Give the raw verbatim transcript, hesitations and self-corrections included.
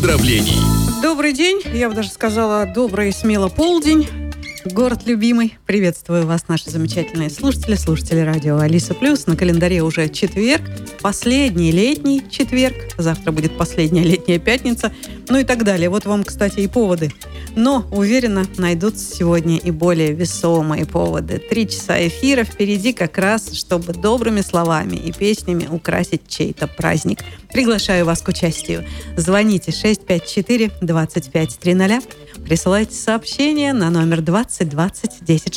поздравлений. Добрый день, я бы даже сказала, добрый смело полдень. Город любимый. Приветствую вас, наши замечательные слушатели, слушатели радио Алиса Плюс. На календаре уже четверг, последний летний четверг. Завтра будет последняя летняя пятница, ну и так далее. Вот вам, кстати, и поводы. Но, уверена, найдутся сегодня и более весомые поводы. Три часа эфира впереди как раз, чтобы добрыми словами и песнями украсить чей-то праздник. Приглашаю вас к участию. Звоните шесть пять четыре двадцать пять тридцать. Присылайте сообщение на номер двадцать двадцать десять